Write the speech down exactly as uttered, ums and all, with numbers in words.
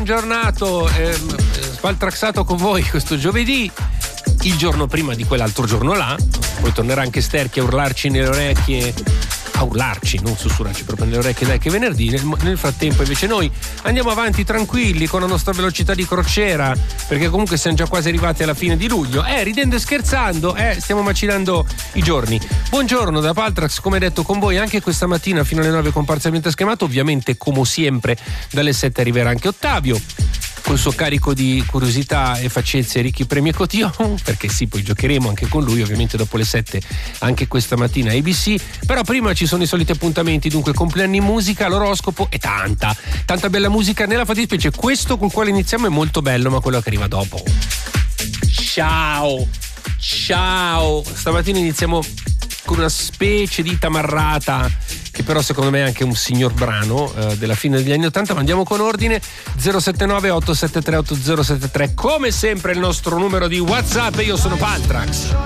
giornato, ehm, spaltraxato con voi questo giovedì, il giorno prima di quell'altro giorno là. Poi tornerà anche Sterchi a urlarci nelle orecchie, a urlarci, non sussurrarci proprio nelle orecchie, dai, che venerdì. Nel, nel frattempo invece noi andiamo avanti tranquilli con la nostra velocità di crociera, perché comunque siamo già quasi arrivati alla fine di luglio, eh, ridendo e scherzando, eh, stiamo macilando i giorni. Buongiorno da Paltrax, come detto, con voi anche questa mattina fino alle nove con parzialmente schemato. Ovviamente, come sempre, dalle sette arriverà anche Ottavio col suo carico di curiosità e facezie, ricchi premi e cotillon, perché sì, poi giocheremo anche con lui ovviamente dopo le sette anche questa mattina a A B C. Però prima ci sono i soliti appuntamenti, dunque compleanni, musica, l'oroscopo e tanta tanta bella musica. Nella fattispecie questo con quale iniziamo è molto bello, ma quello che arriva dopo. Ciao ciao, stamattina iniziamo con una specie di tamarrata che però secondo me è anche un signor brano eh, della fine degli anni ottanta, ma andiamo con ordine. Zero sette nove otto sette tre otto zero sette tre, come sempre il nostro numero di WhatsApp, e io sono Paltrax.